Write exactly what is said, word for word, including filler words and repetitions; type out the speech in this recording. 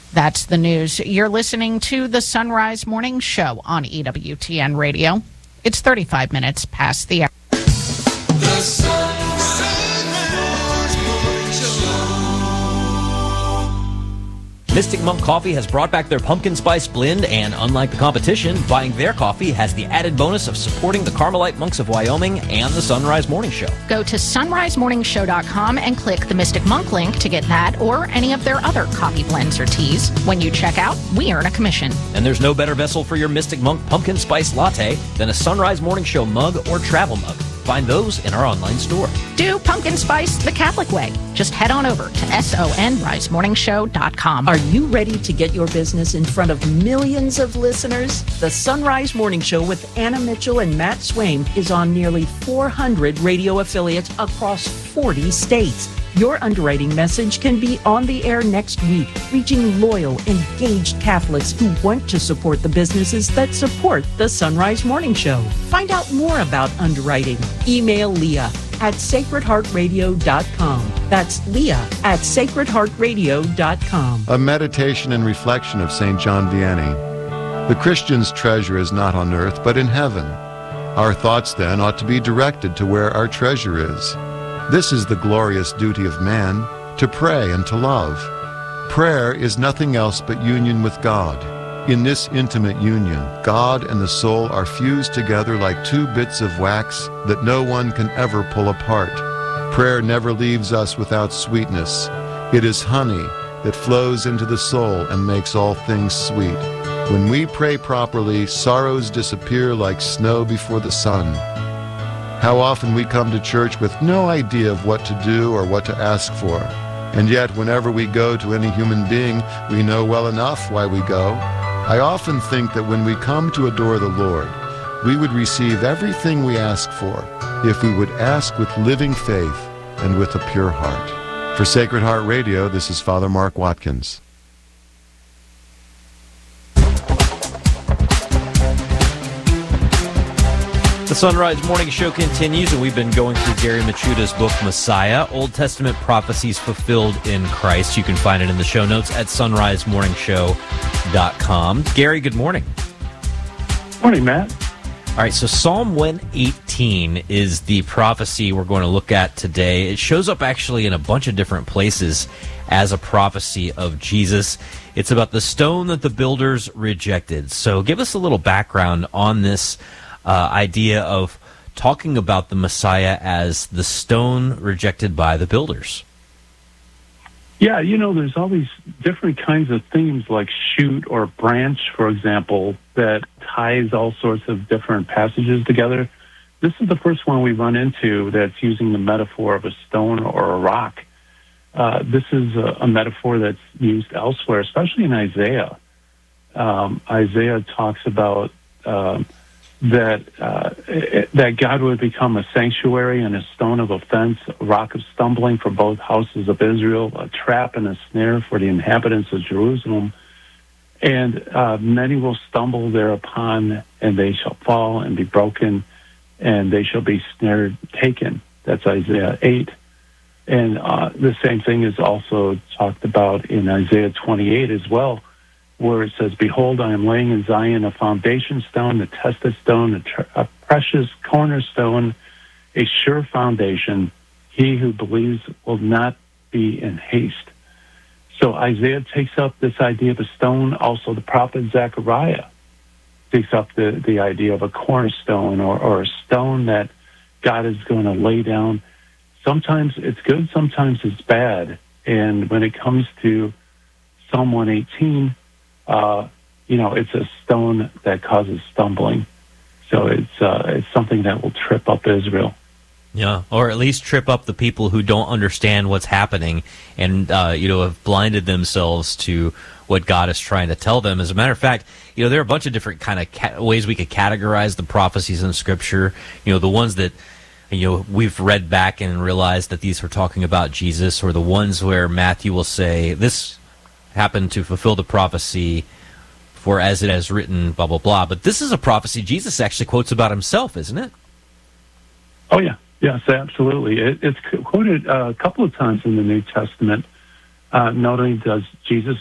That's the news. You're listening to the Sunrise Morning Show on E W T N Radio. It's thirty-five minutes past the hour. The Sunrise Morning Show. Mystic Monk Coffee has brought back their pumpkin spice blend, and unlike the competition, buying their coffee has the added bonus of supporting the Carmelite Monks of Wyoming and the Sunrise Morning Show. Go to sunrise morning show dot com and click the Mystic Monk link to get that or any of their other coffee blends or teas. When you check out, we earn a commission. And there's no better vessel for your Mystic Monk pumpkin spice latte than a Sunrise Morning Show mug or travel mug. Find those in our online store. Do pumpkin spice the Catholic way. Just head on over to sunrise morning show dot com. Are you ready to get your business in front of millions of listeners? The Sunrise Morning Show with Anna Mitchell and Matt Swain is on nearly four hundred radio affiliates across forty states. Your underwriting message can be on the air next week, reaching loyal, engaged Catholics who want to support the businesses that support the Sunrise Morning Show. Find out more about underwriting. Email Leah at sacred heart radio dot com. That's Leah at sacred heart radio dot com. A meditation and reflection of Saint John Vianney. The Christian's treasure is not on earth, but in heaven. Our thoughts, then, ought to be directed to where our treasure is. This is the glorious duty of man, to pray and to love. Prayer is nothing else but union with God. In this intimate union, God and the soul are fused together like two bits of wax that no one can ever pull apart. Prayer never leaves us without sweetness. It is honey that flows into the soul and makes all things sweet. When we pray properly, sorrows disappear like snow before the sun. How often we come to church with no idea of what to do or what to ask for. And yet, whenever we go to any human being, we know well enough why we go. I often think that when we come to adore the Lord, we would receive everything we ask for if we would ask with living faith and with a pure heart. For Sacred Heart Radio, this is Father Mark Watkins. The Sunrise Morning Show continues, and we've been going through Gary Michuda's book, Messiah, Old Testament Prophecies Fulfilled in Christ. You can find it in the show notes at sunrise morning show dot com. Gary, good morning. Morning, Matt. All right, so Psalm one eighteen is the prophecy we're going to look at today. It shows up actually in a bunch of different places as a prophecy of Jesus. It's about the stone that the builders rejected. So give us a little background on this Uh, idea of talking about the Messiah as the stone rejected by the builders. Yeah, you know, there's all these different kinds of themes like shoot or branch, for example, that ties all sorts of different passages together. This is the first one we run into that's using the metaphor of a stone or a rock. Uh, this is a, a metaphor that's used elsewhere, especially in Isaiah. Um, Isaiah talks about um, that uh, it, that God would become a sanctuary and a stone of offense, a rock of stumbling for both houses of Israel, a trap and a snare for the inhabitants of Jerusalem. And uh, many will stumble thereupon, and they shall fall and be broken, and they shall be snared, taken. That's Isaiah eight. And uh, the same thing is also talked about in Isaiah twenty-eight as well, where it says, "Behold, I am laying in Zion a foundation stone, a tested stone, a, tr- a precious cornerstone, a sure foundation. He who believes will not be in haste." So Isaiah takes up this idea of a stone. Also, the prophet Zechariah takes up the, the idea of a cornerstone or, or a stone that God is going to lay down. Sometimes it's good, sometimes it's bad. And when it comes to Psalm one eighteen, Uh, you know, it's a stone that causes stumbling. So it's uh, it's something that will trip up Israel. Yeah, or at least trip up the people who don't understand what's happening and, uh, you know, have blinded themselves to what God is trying to tell them. As a matter of fact, you know, there are a bunch of different kind of ca- ways we could categorize the prophecies in Scripture. You know, the ones that, you know, we've read back and realized that these are talking about Jesus, or the ones where Matthew will say, this happened to fulfill the prophecy, for as it has written, blah, blah, blah. But this is a prophecy Jesus actually quotes about himself, isn't it? Oh, yeah. Yes, absolutely. It, it's quoted uh, a couple of times in the New Testament. Uh, not only does Jesus